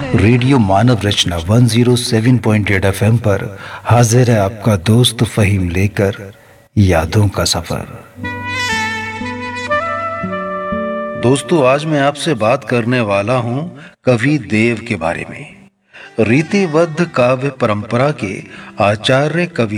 Radio मानव रचना 107.8 FM पर हाजिर है आपका दोस्त फहीम लेकर यादों का सफर। दोस्तों, आज मैं आपसे बात करने वाला हूं कवि देव के बारे में। रीतिबद्ध काव्य परंपरा के आचार्य कवि